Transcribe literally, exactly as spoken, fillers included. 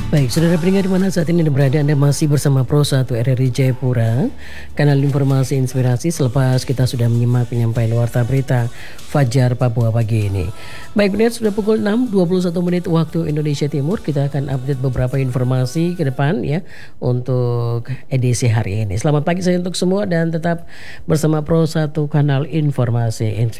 Baik, saudara pendengar di mana saat ini Anda berada, Anda masih bersama Pro satu R R I Jayapura, kanal informasi inspirasi selepas kita sudah menyimak penyampaian warta berita Fajar Papua pagi ini. Baik, pendengar sudah pukul enam dua puluh satu menit waktu Indonesia Timur, kita akan update beberapa informasi ke depan ya untuk edisi hari ini. Selamat pagi saya untuk semua dan tetap bersama Pro satu kanal informasi inspirasi.